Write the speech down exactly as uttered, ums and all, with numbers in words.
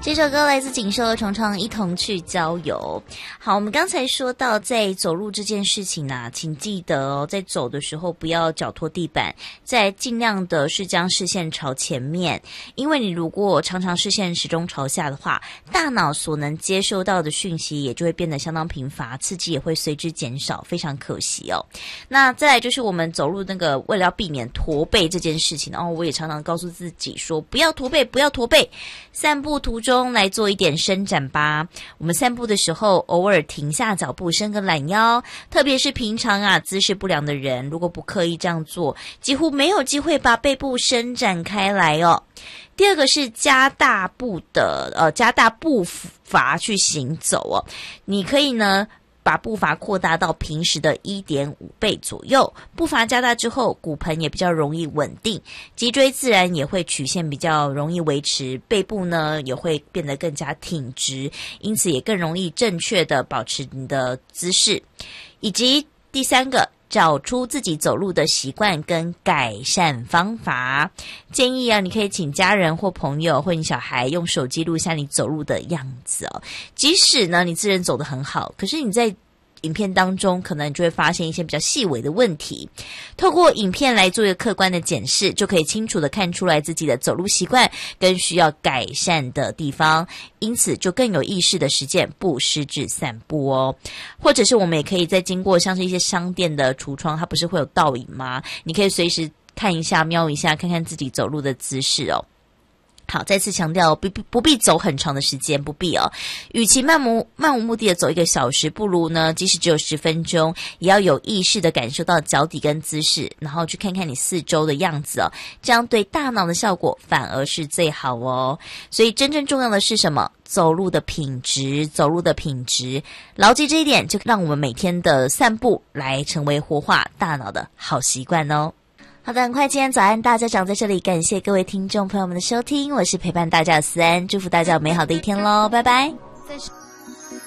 这首歌来自锦绣重唱《一同去郊游》。好，我们刚才说到在走路这件事情啊，请记得哦，在走的时候不要脚拖地板，再尽量的是将视线朝前面，因为你如果常常视线始终朝下的话，大脑所能接受到的讯息也就会变得相当贫乏，刺激也会随之减少，非常可惜哦。那再来就是我们走路那个为了要避免驼背这件事情，然后我也常常告诉自己说不要驼背，不要驼背，散步途中来做一点伸展吧。我们散步的时候偶尔停下脚步，伸个懒腰，特别是平常啊姿势不良的人，如果不刻意这样做，几乎没有机会把背部伸展开来哦。第二个是加大步的呃加大步伐去行走哦，你可以呢把步伐扩大到平时的 一点五 倍左右，步伐加大之后，骨盆也比较容易稳定，脊椎自然也会曲线比较容易维持，背部呢也会变得更加挺直，因此也更容易正确的保持你的姿势。以及第三个，找出自己走路的习惯跟改善方法。建议啊，你可以请家人或朋友或你小孩用手机录下你走路的样子哦。即使呢你自认走得很好，可是你在影片当中可能就会发现一些比较细微的问题，透过影片来做一个客观的检视，就可以清楚的看出来自己的走路习惯跟需要改善的地方，因此就更有意识的实践不失智散步哦。或者是我们也可以在经过像是一些商店的橱窗，它不是会有倒影吗？你可以随时看一下瞄一下，看看自己走路的姿势哦。好，再次强调，不不必走很长的时间，不必哦。与其漫无漫无目的的走一个小时，不如呢，即使只有十分钟，也要有意识的感受到脚底跟姿势，然后去看看你四周的样子哦。这样对大脑的效果反而是最好哦。所以真正重要的是什么？走路的品质，走路的品质，牢记这一点，就让我们每天的散步来成为活化大脑的好习惯哦。好的，很快今天早安大家长在这里，感谢各位听众朋友们的收听，我是陪伴大家的思安，祝福大家有美好的一天咯，拜拜。